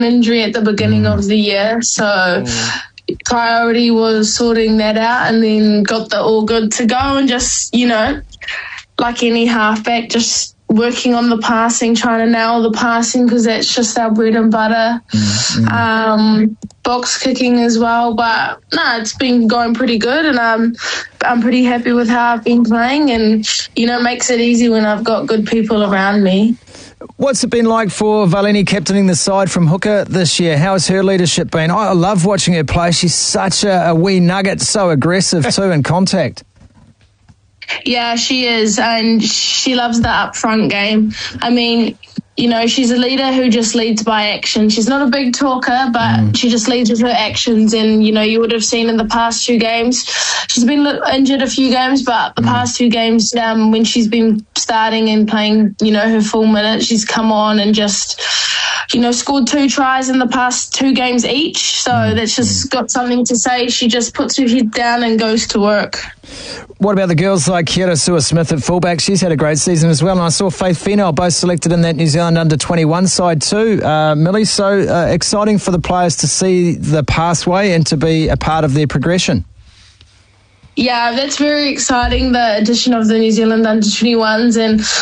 injury at the beginning of the year, so priority was sorting that out, and then got the all good to go, and just, like any halfback, just working on the passing, trying to nail the passing, because that's just our bread and butter. Box kicking as well, but it's been going pretty good, and I'm pretty happy with how I've been playing, and makes it easy when I've got good people around me. What's it been like for Valeni captaining the side from hooker this year? How has her leadership been? I love watching her play. She's such a wee nugget, so aggressive too in contact. Yeah, she is, and she loves the upfront game. I mean, she's a leader who just leads by action. She's not a big talker, but she just leads with her actions. And, you would have seen in the past 2 games, she's been injured a few games, but the past 2 games, when she's been starting and playing, her full minutes, she's come on and just, scored 2 tries in the past 2 games each. So that's just got something to say. She just puts her head down and goes to work. What about the girls like Kiera Sua-Smith at fullback? She's had a great season as well, and I saw Faith Finau both selected in that New Zealand under-21 side too, Millie. So exciting for the players to see the pathway and to be a part of their progression. Yeah, that's very exciting, the addition of the New Zealand under-21s, and